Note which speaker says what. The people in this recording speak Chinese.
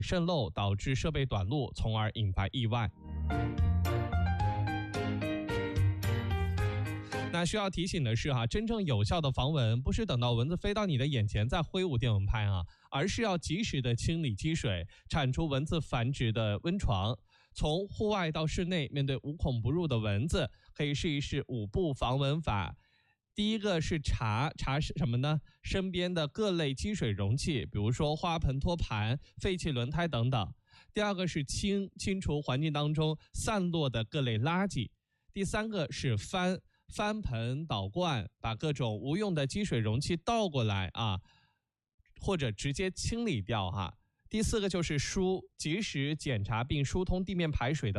Speaker 1: 渗漏导致设备短路，从而引发意外。那需要提醒的是真正有效的防蚊不是等到蚊子飞到你的眼前再挥舞电蚊拍而是要及时的清理积水，铲除蚊子繁殖的温床。从户外到室内，面对无孔不入的蚊子，可以试一试5步防蚊法。第一个是查什么呢？身边的各类积水容器，比如说花盆、托盘、废弃轮胎等等。第二个是清除环境当中散落的各类垃圾。第三个是翻盆倒罐，把各种无用的积水容器倒过来或者直接清理掉第四个就是及时检查并疏通地面排水的